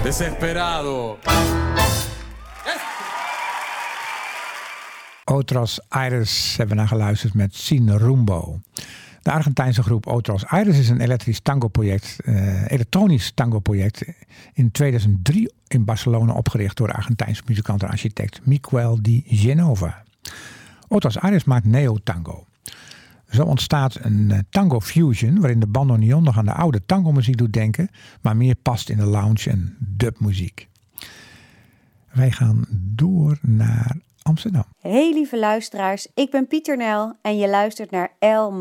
Desesperado. Otros Aires hebben we naar geluisterd met Sin Rumbo. De Argentijnse groep Otros Aires is een elektronisch tango-project in 2003 in Barcelona opgericht door de Argentijnse muzikant en architect Miguel Di Genova. Otros Aires maakt neo-tango. Zo ontstaat een tango fusion waarin de bandoneon nog aan de oude tango-muziek doet denken, maar meer past in de lounge en dubmuziek. Wij gaan door naar Amsterdam. Hey lieve luisteraars, ik ben Pieter Nel en je luistert naar El